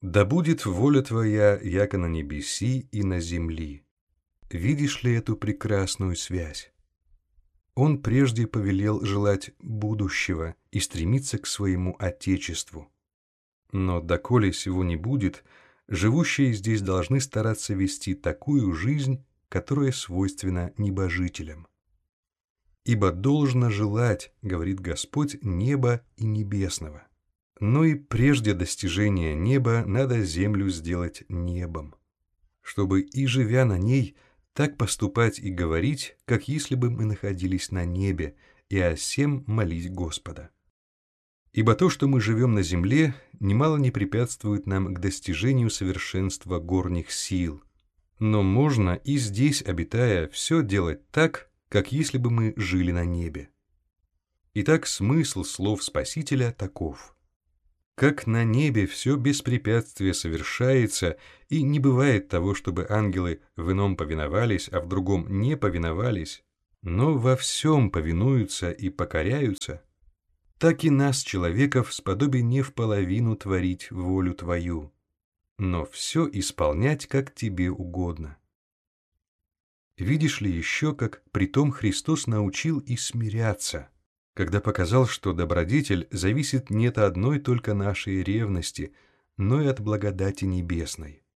Да будет воля Твоя, яко на небеси и на земли. Видишь ли эту прекрасную связь? Он прежде повелел желать будущего и стремиться к своему Отечеству. Но доколе сего не будет, живущие здесь должны стараться вести такую жизнь, которая свойственна небожителям. «Ибо должно желать, — говорит Господь, — неба и небесного. Но и прежде достижения неба надо землю сделать небом, чтобы и живя на ней, так поступать и говорить, как если бы мы находились на небе, и о сем молить Господа. Ибо то, что мы живем на земле, немало не препятствует нам к достижению совершенства горних сил, но можно и здесь, обитая, все делать так, как если бы мы жили на небе. Итак, смысл слов Спасителя таков. Как на небе все без препятствия совершается, и не бывает того, чтобы ангелы в ином повиновались, а в другом не повиновались, но во всем повинуются и покоряются, так и нас, человеков, сподоби не вполовину творить волю Твою, но все исполнять, как Тебе угодно. Видишь ли еще, как притом Христос научил и смиряться, когда показал, что добродетель зависит не от одной только нашей ревности, но и от благодати небесной.